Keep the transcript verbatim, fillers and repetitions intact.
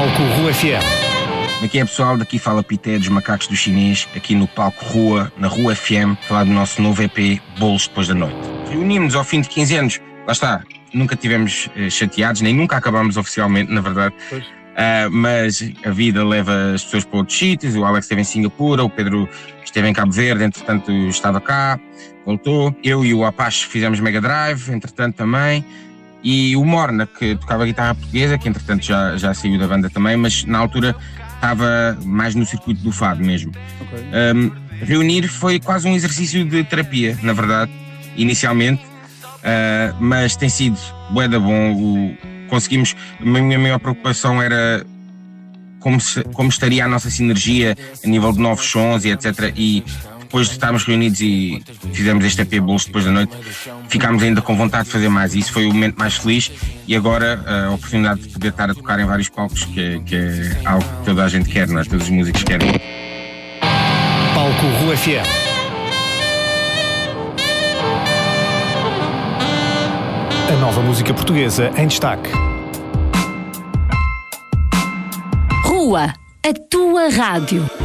Palco Rua F M. Aqui é pessoal, daqui fala Pité dos Macacos do Chinês, aqui no Palco Rua, na Rua F M, falar do nosso novo E P, Bolos Depois da Noite. Reunimos-nos ao fim de quinze anos, lá está, nunca tivemos uh, chateados, nem nunca acabámos oficialmente, na verdade. Uh, mas a vida leva as pessoas para outros sítios, o Alex esteve em Singapura, o Pedro esteve em Cabo Verde, entretanto estava cá, voltou. Eu e o Apache fizemos Mega Drive, entretanto também. E o Morna, que tocava guitarra portuguesa, que entretanto já, já saiu da banda também, mas na altura estava mais no circuito do fado mesmo. Okay. Um, reunir foi quase um exercício de terapia, na verdade, inicialmente, uh, mas tem sido bué da bom. O, conseguimos, a minha maior preocupação era como, se, como estaria a nossa sinergia a nível de novos sons e etcétera. E depois de estarmos reunidos e fizemos este E P Bolos Depois da Noite, ficámos ainda com vontade de fazer mais. Isso foi o momento mais feliz. E agora a oportunidade de poder estar a tocar em vários palcos, que é, que é algo que toda a gente quer, não é? Todos os músicos querem. Palco Rua F M. A nova música portuguesa em destaque. Rua, a tua rádio.